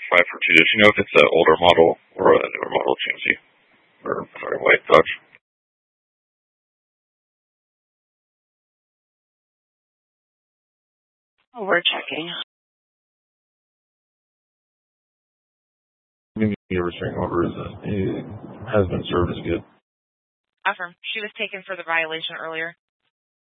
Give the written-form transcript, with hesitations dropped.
542. Does she know if it's an older model or a newer model GMC? Or, sorry, white Dodge? Oh, we're checking. The restraining order has been served as good. Affirm. She was taken for the violation earlier.